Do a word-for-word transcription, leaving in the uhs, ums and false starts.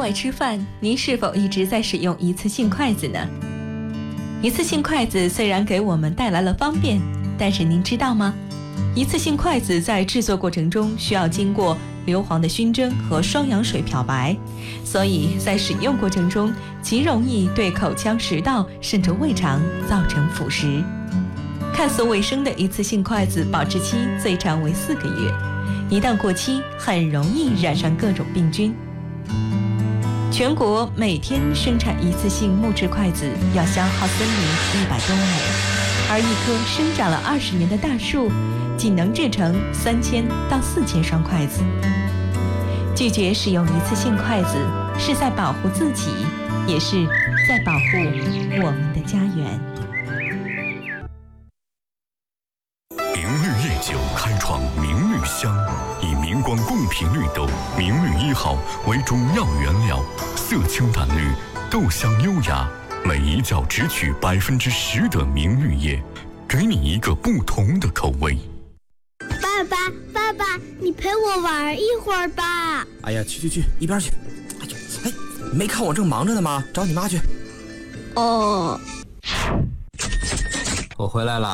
外吃饭，您是否一直在使用一次性筷子呢？一次性筷子虽然给我们带来了方便，但是您知道吗？一次性筷子在制作过程中需要经过硫磺的熏蒸和双氧水漂白，所以在使用过程中极容易对口腔、食道甚至胃肠造成腐蚀。看似卫生的一次性筷子保质期最长为四个月，一旦过期，很容易染上各种病菌。全国每天生产一次性木质筷子要消耗森林一百多亩，而一棵生长了二十年的大树，仅能制成三千到四千双筷子。拒绝使用一次性筷子，是在保护自己，也是在保护我们的家园。 明绿夜酒开创明绿香，以明光贡品绿豆明绿一号为主要原料，色清淡绿，豆香优雅，每一角只取百分之十的明绿叶，给你一个不同的口味。 爸爸，爸爸，你陪我玩一会儿吧。 哎呀，去去去，一边去！哎呦，哎，没看我正忙着呢吗？找你妈去。 哦， 我回来了。